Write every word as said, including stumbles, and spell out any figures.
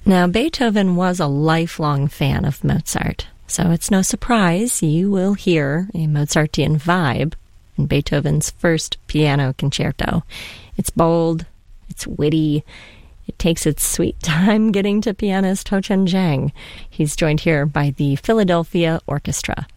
Now, Beethoven was a lifelong fan of Mozart, so it's no surprise you will hear a Mozartian vibe in Beethoven's first piano concerto. It's bold, it's witty, it takes its sweet time getting to pianist Ho Chen Zhang. He's joined here by the Philadelphia Orchestra.